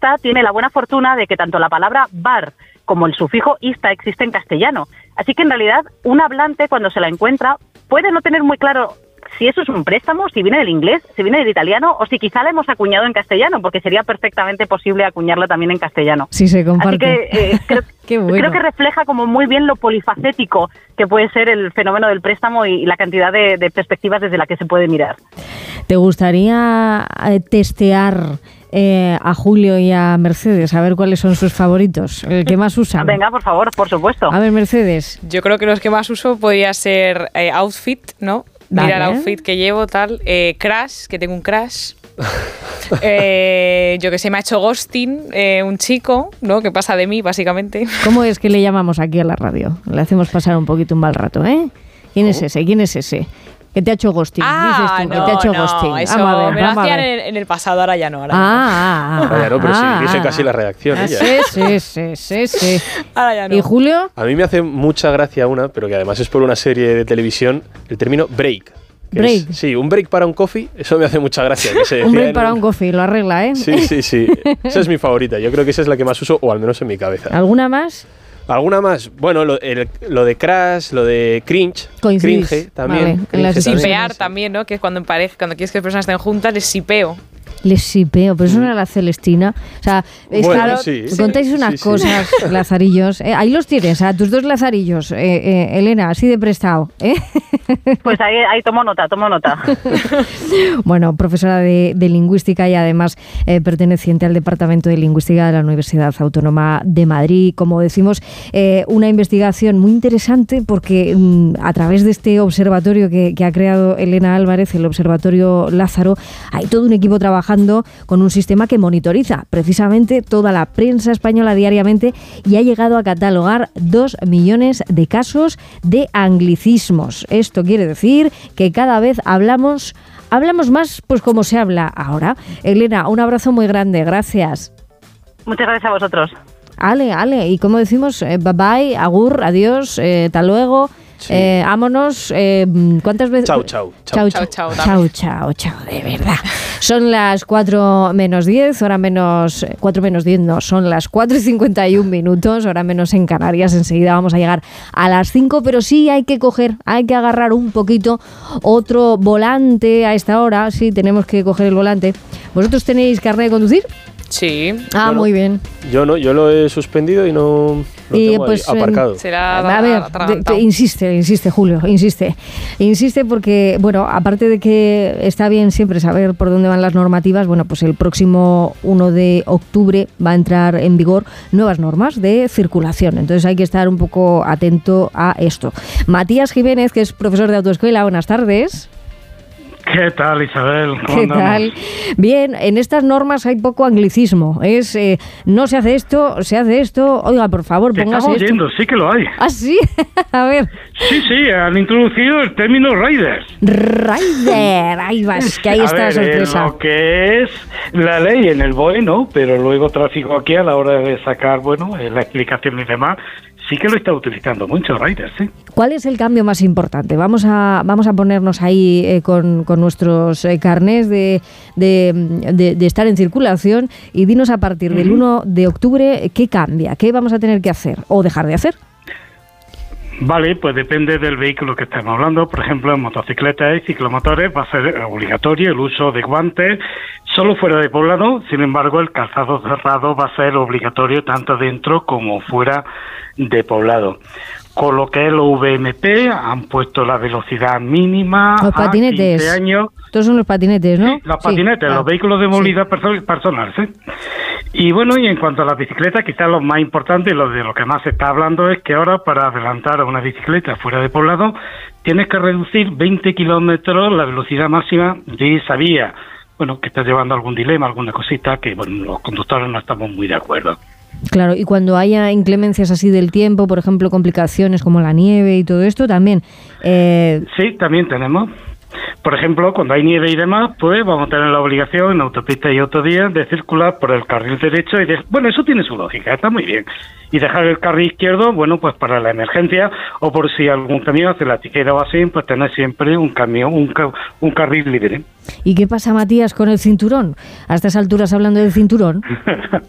lingüista tiene la buena fortuna de que tanto la palabra bar como el sufijo ista existe en castellano. Así que en realidad un hablante cuando se la encuentra puede no tener muy claro si eso es un préstamo, si viene del inglés, si viene del italiano o si quizá la hemos acuñado en castellano, porque sería perfectamente posible acuñarla también en castellano. Sí, se comparte. Así que creo que refleja como muy bien lo polifacético que puede ser el fenómeno del préstamo y la cantidad de perspectivas desde la que se puede mirar. ¿Te gustaría testear a Julio y a Mercedes, a ver cuáles son sus favoritos, el que más usan? Venga, por favor, por supuesto. A ver, Mercedes. Yo creo que los que más uso podría ser outfit, ¿no? Vale. Mira el outfit que llevo, tal. Crash, que tengo un crash. Yo que sé, me ha hecho ghosting un chico, ¿no? Que pasa de mí, básicamente. ¿Cómo es que le llamamos aquí a la radio? Le hacemos pasar un poquito un mal rato, ¿eh? ¿Quién es ese? ¿Quién es ese? Que te ha hecho ghosting, dices tú, que te ha hecho ghosting. Eso vamos a ver, me lo hacían en el pasado, ahora ya no. Ahora ya no, pero sí, dice casi la redacción ella. Sí. Ahora ya no. ¿Y Julio? A mí me hace mucha gracia una, pero que además es por una serie de televisión, el término break. Break. Sí, un break para un coffee, eso me hace mucha gracia. Que se decía un break para un coffee, lo arregla, ¿eh? Sí. Esa es mi favorita. Yo creo que esa es la que más uso, o al menos en mi cabeza. ¿Alguna más? ¿Alguna más? Bueno, lo de crash, lo de cringe. Coincidís. Cringe también. Vale, sipear también, ¿no? Que es cuando en pareja, cuando quieres que las personas estén juntas, les sipeo. Les sipeo, pero eso no era la Celestina. O sea, bueno, sí. Contáis unas cosas, Lazarillos. Ahí los tienes, a tus dos Lazarillos, Elena, así de prestado. Pues ahí tomo nota. Bueno, profesora de lingüística y además perteneciente al Departamento de Lingüística de la Universidad Autónoma de Madrid. Como decimos, una investigación muy interesante porque a través de este observatorio que ha creado Elena Álvarez, el Observatorio Lázaro, hay todo un equipo trabajando con un sistema que monitoriza precisamente toda la prensa española diariamente y ha llegado a catalogar 2 millones de casos de anglicismos. Esto quiere decir que cada vez hablamos más pues como se habla ahora. Elena, un abrazo muy grande, gracias. Muchas gracias a vosotros. Ale, y como decimos, bye bye, agur, adiós, hasta luego. Sí. Vámonos. ¿Cuántas veces? Chao, de verdad. Son las 4 menos 10, hora menos 4 menos 10, no, son las 4:51 minutos, hora menos en Canarias. Enseguida vamos a llegar a las 5, pero sí hay que agarrar un poquito otro volante a esta hora. Sí, tenemos que coger el volante. ¿Vosotros tenéis carnet de conducir? Sí. Bueno, muy bien. Yo no, yo lo he suspendido y no lo tengo pues, ahí aparcado. A ver, insiste, Julio, insiste porque, bueno, aparte de que está bien siempre saber por dónde van las normativas, bueno, pues el próximo 1 de octubre va a entrar en vigor nuevas normas de circulación, entonces hay que estar un poco atento a esto. Matías Jiménez, que es profesor de autoescuela, buenas tardes. ¿Qué tal, Isabel? ¿Qué tal? Bien, en estas normas hay poco anglicismo. Es no se hace esto, se hace esto. Oiga, por favor, póngase esto. Estamos oyendo, sí que lo hay. ¿Ah, sí? A ver. Sí, han introducido el término riders. Rider, ahí vas, que ahí está la sorpresa. Lo que es la ley en el BOE, ¿no? Pero luego tráfico aquí a la hora de sacar, la explicación y demás, sí que lo está utilizando mucho riders, ¿sí? ¿Cuál es el cambio más importante? Vamos a ponernos ahí con nuestros carnés de estar en circulación y dinos a partir del 1 de octubre qué cambia, qué vamos a tener que hacer o dejar de hacer. Vale, pues depende del vehículo que estemos hablando. Por ejemplo, en motocicletas y ciclomotores va a ser obligatorio el uso de guantes solo fuera de poblado. Sin embargo, el calzado cerrado va a ser obligatorio tanto dentro como fuera de poblado. Con lo que es los VMP han puesto la velocidad mínima los patinetes. A 15 años. Estos son los patinetes, ¿no? Sí, los patinetes, los vehículos de movilidad personal, ¿sí? Y bueno, y en cuanto a las bicicletas, quizás lo más importante y lo que más se está hablando es que ahora para adelantar a una bicicleta fuera de poblado tienes que reducir 20 kilómetros la velocidad máxima de esa vía. Bueno, que está llevando algún dilema, alguna cosita que los conductores no estamos muy de acuerdo. Claro, y cuando haya inclemencias así del tiempo, por ejemplo, complicaciones como la nieve y todo esto, también... Sí, también tenemos. Por ejemplo, cuando hay nieve y demás, pues vamos a tener la obligación en autopistas y autovías de circular por el carril derecho y bueno, eso tiene su lógica, está muy bien. Y dejar el carril izquierdo, bueno, pues para la emergencia o por si algún camión hace la tiquera o así, pues tener siempre un camión, un carril libre. ¿Y qué pasa, Matías, con el cinturón? A estas alturas hablando del cinturón.